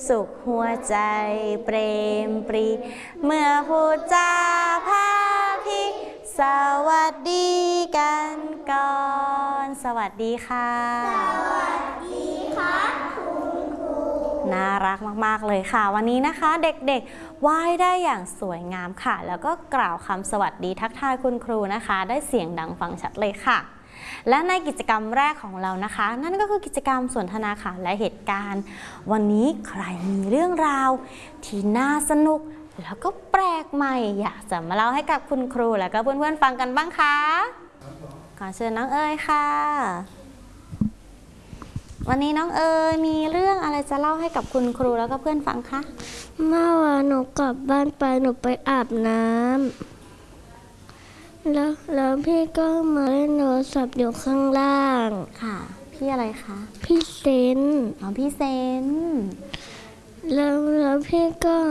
สุขหัวใจเปรมปรีเมื่อพูดจาพาทีสวัสดีกันก่อนสวัสดีค่ะสวัสดีค่ะคุณครูน่ารักมากๆเลยค่ะวันนี้นะคะเด็กๆว่ายได้อย่างสวยงามค่ะแล้วก็กล่าวคำสวัสดีทักทายคุณครูนะคะได้เสียงดังฟังชัดเลยค่ะและในกิจกรรมแรกของเรานะคะนั่นก็คือกิจกรรมสนทนาค่ะและเหตุการณ์วันนี้ใครมีเรื่องราวที่น่าสนุกแล้วก็แปลกใหม่อยากจะมาเล่าให้กับคุณครูแล้วก็เพื่อนๆฟังกันบ้างคะขอเชิญน้องเอ๋ยค่ะวันนี้น้องเอ๋ยมีเรื่องอะไรจะเล่าให้กับคุณครูแล้วก็เพื่อนฟังคะเมื่อวานหนูกลับบ้านไปหนูไปอาบน้ำแล้วพี่ก็มาเล่นโทรศัพท์อยู่ข้างล่างค่ะพี่อะไรคะพี่เซนพี่เซนแล้วพี่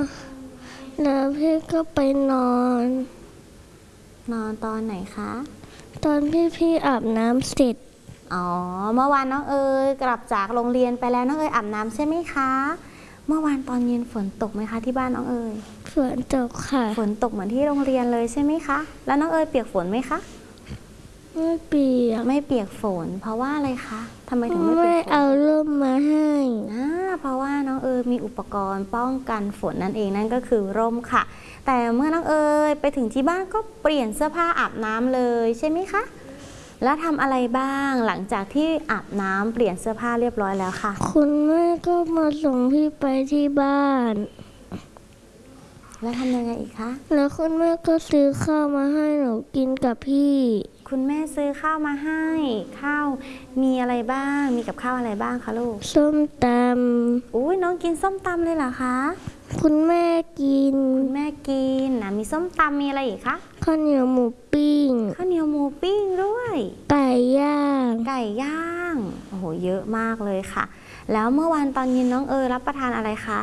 ก็ไปนอนตอนไหนคะตอนพี่อาบน้ำเสร็จเมื่อวานน้องเอ๋ยกลับจากโรงเรียนไปแล้วน้องเอ๋ยอาบน้ำใช่ไหมคะเมื่อวานตอนเย็นฝนตกไหมคะที่บ้านน้องเอ๋ยฝนตกค่ะฝนตกเหมือนที่โรงเรียนเลยใช่ไหมคะแล้วน้องเอ๋ยเปียกฝนไหมคะไม่เปียกฝนเพราะว่าอะไรคะทำไมถึงไม่เปียกฝนไม่เอาร่มมาให้เพราะว่าน้องเอ๋ยมีอุปกรณ์ป้องกันฝนนั่นเองนั่นก็คือร่มค่ะแต่เมื่อน้องเอ๋ยไปถึงที่บ้านก็เปลี่ยนเสื้อผ้าอาบน้ำเลยใช่ไหมคะแล้วทำอะไรบ้างหลังจากที่อาบน้ำเปลี่ยนเสื้อผ้าเรียบร้อยแล้วค่ะคุณแม่ก็มาส่งพี่ไปที่บ้านแล้วทำยังไงอีกคะแล้วคุณแม่ก็ซื้อข้าวมาให้หนูกินกับพี่คุณแม่ซื้อข้าวมาให้ข้าวมีอะไรบ้างมีกับข้าวอะไรบ้างคะลูกส้มตำอุ้ยน้องกินส้มตำเลยเหรอคะคุณแม่กินนะมีส้มตำมีอะไรอีกคะข้าวเหนียวหมูปิ้งด้วยไก่ย่างโอ้โหเยอะมากเลยค่ะแล้วเมื่อวานตอนเย็นน้องเอ๋ยรับประทานอะไรคะ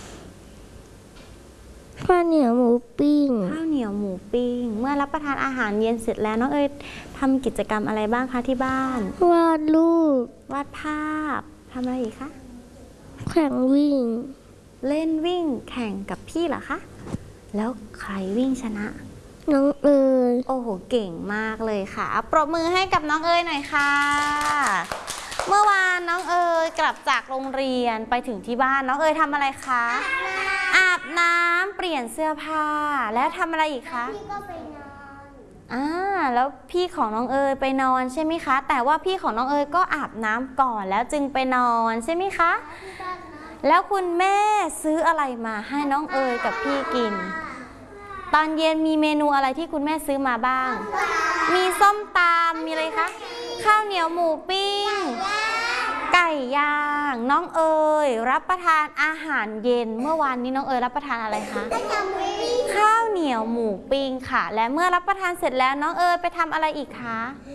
ข้าวเหนียวหมูปิ้งเมื่อรับประทานอาหารเย็นเสร็จแล้วน้องเอ๋ยทำกิจกรรมอะไรบ้างคะที่บ้านวาดรูปวาดภาพทำอะไรอีกคะแข่งวิ่งเล่นวิ่งแข่งกับพี่เหรอคะแล้วใครวิ่งชนะน้องเอ๋ยโอ้โหเก่งมากเลยค่ะปรบมือให้กับน้องเอ๋ยหน่อยค่ะเมื่อวานน้องเอ๋ยกลับจากโรงเรียนไปถึงที่บ้านน้องเอ๋ยทำอะไรคะอาบน้ำเปลี่ยนเสื้อผ้าแล้วทำอะไรอีกคะพี่ก็ไปนอนแล้วพี่ของน้องเอ๋ยไปนอนใช่ไหมคะแต่ว่าพี่ของน้องเอ๋ยก็อาบน้ำก่อนแล้วจึงไปนอนใช่ไหมคะแล้วคุณแม่ซื้ออะไรมาให้น้องเอ๋ยกับพี่กินตอนเย็นมีเมนูอะไรที่คุณแม่ซื้อมาบ้างมีส้มตำมีอะไรคะข้าวเหนียวหมูปิ้งไก่ย่างน้องเอ๋ยรับประทานอาหารเย็นเมื่อวานนี้น้องเอ๋ยรับประทานอะไรคะข้าวเหนียวหมูปิ้งค่ะและเมื่อรับประทานเสร็จแล้วน้องเอ๋ยไปทำอะไรอีกคะ